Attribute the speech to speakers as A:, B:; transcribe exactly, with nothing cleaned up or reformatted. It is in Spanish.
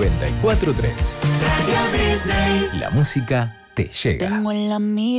A: noventa y cuatro punto tres. Radio Disney. La música te llega.
B: Tengo en la mira